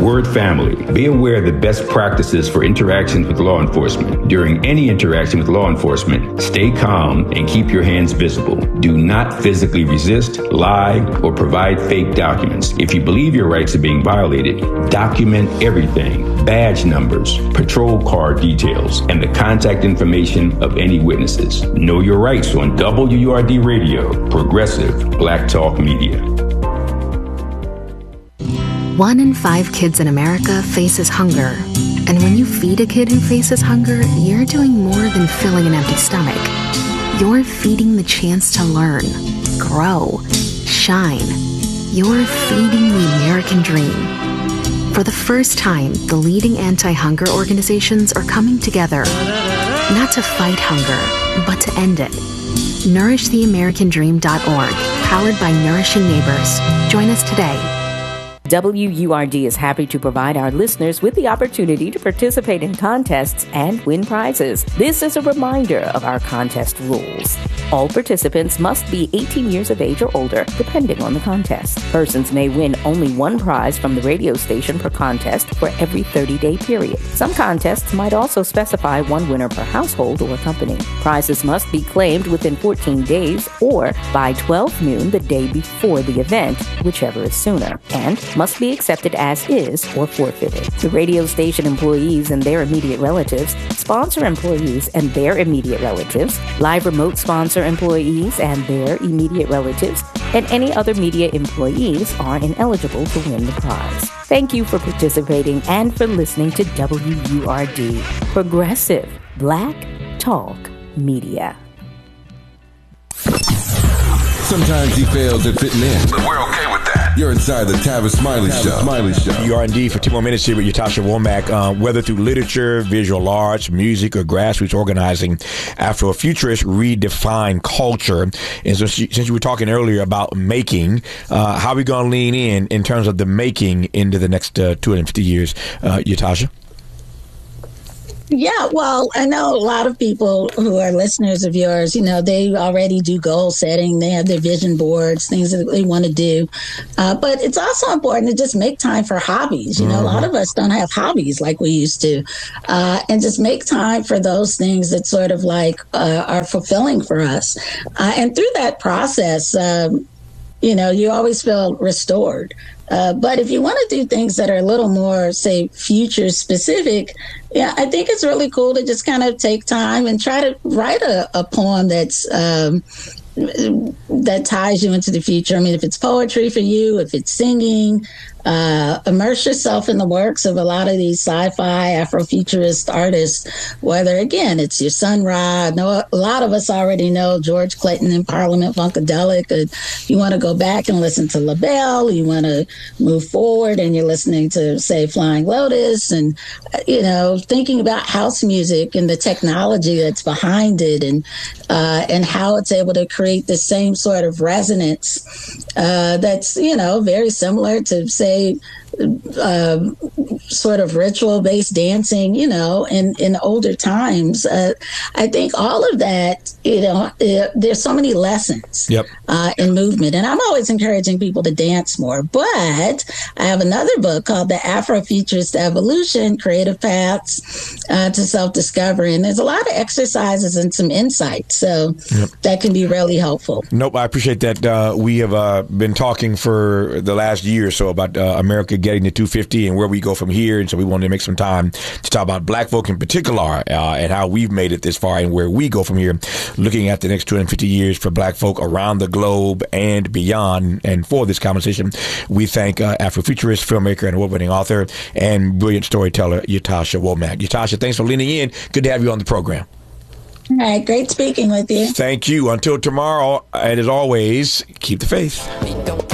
word family. Be aware of the best practices for interactions with law enforcement. During any interaction with law enforcement, stay calm and keep your hands visible. Do not physically resist, lie, or provide fake documents. If you believe your rights are being violated, document everything: badge numbers, patrol car details, and the contact information of any witnesses. Know your rights on WURD Radio, Progressive Black Talk Media. 1 in 5 kids in America faces hunger. And when you feed a kid who faces hunger, you're doing more than filling an empty stomach. You're feeding the chance to learn, grow, shine. You're feeding the American dream. For the first time, the leading anti-hunger organizations are coming together, not to fight hunger, but to end it. NourishTheAmericanDream.org, powered by Nourishing Neighbors. Join us today. WURD is happy to provide our listeners with the opportunity to participate in contests and win prizes. This is a reminder of our contest rules. All participants must be 18 years of age or older, depending on the contest. Persons may win only one prize from the radio station per contest for every 30-day period. Some contests might also specify one winner per household or company. Prizes must be claimed within 14 days or by 12 noon the day before the event, whichever is sooner, and must be accepted as is or forfeited. The radio station employees and their immediate relatives, sponsor employees and their immediate relatives, live remote sponsor employees and their immediate relatives, and any other media employees are ineligible to win the prize. Thank you for participating and for listening to WURD, Progressive Black Talk Media. Sometimes you fail to fit in, but we're okay with that. You're inside the Tavis Smiley Show. You are indeed for 2 more minutes here with Yatasha Womack. Whether through literature, visual arts, music, or grassroots organizing, Afrofuturists redefine culture. And so since you were talking earlier about making, how are we going to lean in terms of the making into the next 250 years, Yatasha? Yeah, well, I know a lot of people who are listeners of yours, they already do goal setting. They have their vision boards, things that they want to do. But it's also important to just make time for hobbies. A lot of us don't have hobbies like we used to. And just make time for those things that sort of like are fulfilling for us. And through that process, you always feel restored. But if you want to do things that are a little more, say, future specific, I think it's really cool to just kind of take time and try to write a poem that's that ties you into the future. I mean, if it's poetry for you, if it's singing, immerse yourself in the works of a lot of these sci-fi Afrofuturist artists, whether, again, it's your Sun Ra. I know a lot of us already know George Clinton and Parliament Funkadelic. You want to go back and listen to LaBelle, you want to move forward and you're listening to, say, Flying Lotus, and, thinking about house music and the technology that's behind it, and how it's able to create the same sort of resonance that's, very similar to, say, sort of ritual-based dancing, in older times. I think all of that, there's so many lessons in movement. And I'm always encouraging people to dance more. But I have another book called The Afrofuturist Evolution, Creative Paths to Self-Discovery. And there's a lot of exercises and some insights. So that can be really helpful. Nope, I appreciate that. We have been talking for the last year or so about America getting to 250 and where we go from here. And so we wanted to make some time to talk about Black folk in particular and how we've made it this far and where we go from here, looking at the next 250 years for Black folk around the globe and beyond. And for this conversation, we thank Afrofuturist, filmmaker, and award-winning author and brilliant storyteller, Yatasha Womack. Yatasha, thanks for leaning in. Good to have you on the program. All right, great speaking with you. Thank you. Until tomorrow, and as always, keep the faith.